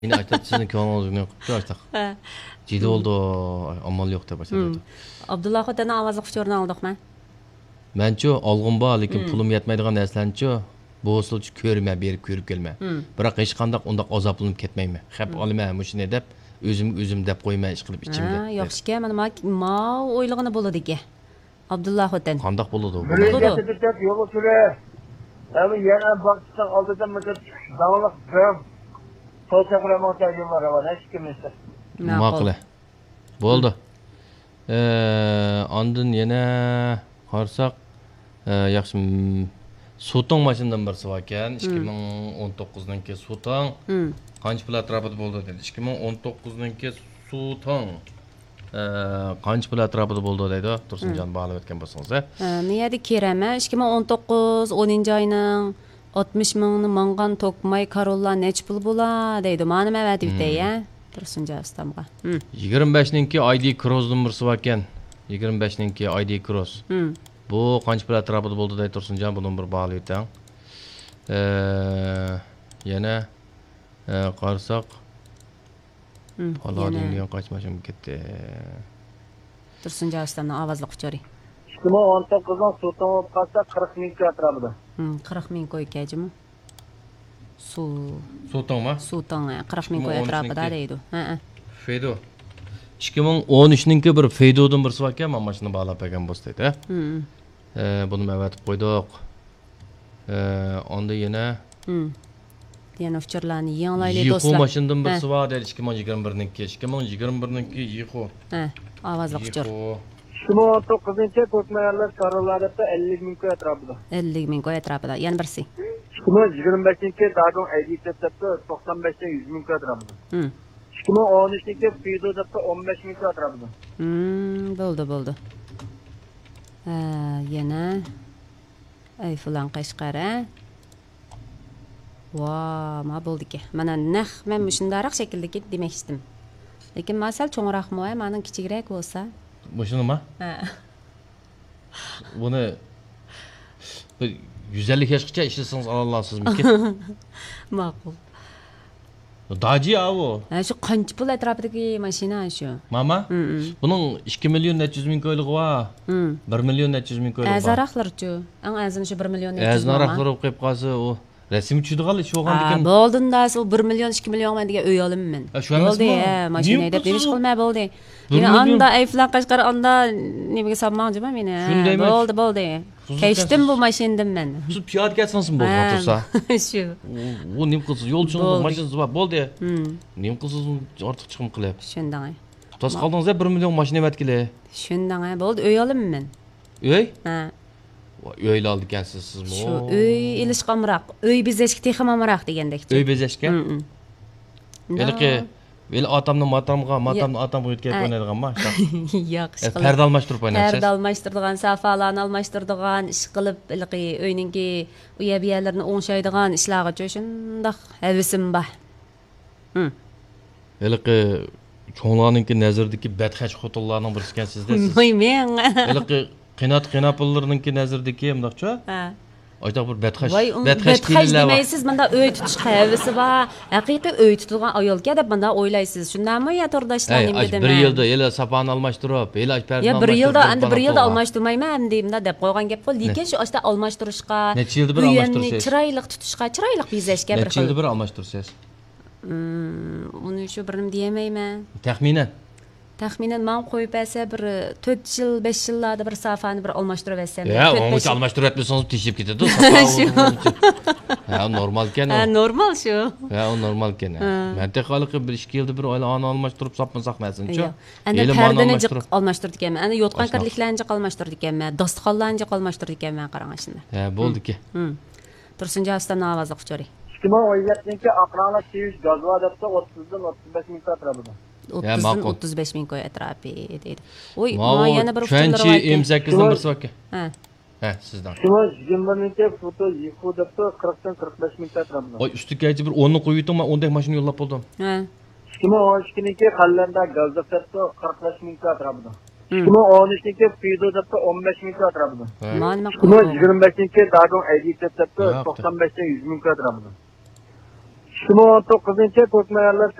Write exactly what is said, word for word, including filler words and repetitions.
Yine aytadi sizning ko'nglingizni yo'qibdi aytaq. Jidi oldu amal yo'q deb aytadi. Abdullah xotanın avazlıq uçurunu aldıqmı? Mənço alğım var, lekin pulum yetməydigan nərsəlanço bu usulçu körmə, berib körüb gəlmə. Biroq hech qandaq undaq azaplanıb ketməymi. Xəp alma, muşine deb özüm özüm deb qoyma iş qilib içimdə. Ha, yaxşı ki, mana ma oylığını boladı ki. Abdullah xotan. Qandaq boladı o? Boladı. Deb yolu süre. Ama yana Pakistan aldıdan mesela dağlık böm. Toçaqla montajı var ama hiç kimse. Maqla. Bo'ldi. Ee, ondan yana qarsak, yaxshi Sutong mashindan birisi bor ekan. ikki ming o'n to'qqizinchi Sutong. Qancha pul atrofida bo'ldi dedi. ikki ming o'n to'qqizinchi Sutong. Qancha pul atrofida bo'ldi deydi. Tursunjon bog'lab o'tgan bo'lsangiz. Ha, niyadi kerama ikki ming o'n to'qqiz o'ninchi oyning oltmish mingni mangan Tokmay Corolla nech pul bo'la deydi. Mana mavadi bitaya. Tursunjon ustamga. yigirma beshninki I D Cross'dan birisi bor ekan. yigirma beshninki I D Cross. Bu qancha pul atrofida bo'ldi deydi Tursunjon, buni bir bog'lab o'tang. Yana qarsak Paladin degan qancha mashina ketdi. Tursunjon ustamning ovozli quchori. ikki ming o'n to'qqizdan Sutong olib qolsa qirq ming atrofida. qirq ming qo'ykajimi? Su Sutongmi? Sutong qirq ming qo'y atrofida deydi. Ha. Fedo. ikki ming o'n uchninki bir Fedodan birisi bor ekan, men mashina bog'lab bergan bo'lsa deydi. Eh, buni avatib qo'ydik. Eh, onda yana yana fikrlarni yanglayli do'stlar. do'stlar. Yixo mashinadan birisi bor deydi ikki ming yigirma birninki. ikki ming yigirma birninki Yixo. Ha, ovozli quchor. ikki ming o'n to'qqizinchi Tokmaylar Corolla'da ellik ming atrofida. ellik ming qo'y atrofida. Yana birisi. ikki ming yigirma beshinchi Dagon I D Tepda to'qson beshdan yuz ming atrofida. ikki ming o'n uchninchi Fido debda o'n besh ming atrofida. Hmm, bo'ldi, bo'ldi. Ha, yana ay falan Qashqara. Va, ma bo'ldi-ki. Mana naq men shundaroq shakldagi demak istim. Lekin masal cho'ngroqmi, mening kichikroq bo'lsa. Bu shunimi? Ha. Buni yuz ellik yoshgacha ishlasangiz ola olasizmi-ki? Ma'qul. Daji avo. Ha, shu qancha pul atrofidagi mashina shu. Mama? Buning ikki million necha yuz ming qo'ylig'i bor. bir million necha yuz ming qo'ylig'i bor. Azaraqlar-chu. Ang azini shu bir million necha yuz ming. Azaraqlar olib qo'yib qolsa, u rasm tushirdigan ish bo'lgandikan. Ha, bo'ldinda u bir million ikki million men degan uy olimman. Bo'ldi, ha, mashina deb demish qilmay bo'ldi. Meni anda ayflan Qashqar anda nimaga solmoqchima meni. Bo'ldi, bo'ldi. Kechdim bu mashinadan men. Siz piyoda ketsangiz bo'ldi tursa. Shu. U nim qilsiz yo'lchini mashinasi bor, bo'ldi. Nim qilsiz ortiq chiqim qilyapti. Shundan. Tos qoldingiz bir million mashina evatkile. Shundan, bo'ldi, uy olimman. Uy? Ha. Uyli oldi ekansiz sizmi? Shu uy ilishqamroq, uy bezashga texamamroq degandek. Uy bezashga? Belki Vel atamning matamga, matamning atamga o'tkazib o'ynaydiganmi? Yo'q, ish qilib. Parda almashtirib o'ynaysiz. Parda almashtiradigan, safalarni almashtiradigan, ish qilib, ilqi uyninki uyabiyalarni o'ngshaydigan ishlarga shundoq havisim bor. Hm. Ilqi cho'nglarninki nazirdagi badxash xotinlarning birisi ekansizda siz. Voy men. Ilqi qinat qinapillarninki nazirdagi bundoqcha? Ha. Aytaq bir badxash, badxash kelinlar bor. Siz menda uy tutish havisi bor. Haqiqiy uy tutadigan ayolga deb menda o'ylaysiz. Shundanmi ya tordashlarning dedim. Bir yilda ela sapani almashtirib, ela parda almashtirib. Ya bir yilda, endi bir yilda almashtirmayman endi deb qo'ygan gap qol. Lekin shu ashta almashtirishga, necha yilda bir almashtirasiz? Chiroyli tutishga, chiroyli bezashga bir xil. Necha yilda bir almashtirasiz? Hmm, uni shu birim deyamayman. Taxminan. Taxminan men qo'yib bersa bir to'rt yil, besh yillarda bir safani bir almashtirib bersam. Ya, onu almashtirib etmasangiz teshib ketadi. Ha, normal ekan. Ha, normal shu. Ha, u normal ekan. Menta xalqi bir ikki yilda bir oilani almashtirib sopmasak masinchi. Endi pardani jiq almashtirdik ekanman. Endi yotgan kirliklarni jiq almashtirdik ekanman. Dasturxonlarni jiq almashtirdik ekanman qarang shunda. Ha, bo'ldi-ki. Tursunjon ustamning ovozi quchori. ikki ming o'n yettinchi aqrana sevish gazva debda o'ttizdan o'ttiz besh ming atrofida. o'ttizdan o'ttiz besh ming qo'y atrofi deydi. Voy, men yana bir uchtlar bor. M sakkizdan birisi bor ekan. Ha. Ha, sizdan. ikki ming yigirma birinchi foto Yixo debda qirqdan qirq besh ming atrofida. Oy, ustigacha bir o'n ni qo'yib o'tdim, men o'nday mashina yo'llab bo'ldim. Ha. ikki ming o'n ikkinchi Xallanda gazda debda qirq besh ming atrofida. ikki ming o'n uchinchi Fido debda o'n besh ming atrofida. ikki ming yigirma beshinchi Dagon I D debda to'qson beshdan yuz ming atrofida. ikki ming o'n to'qqizinchi to'rt mayarlar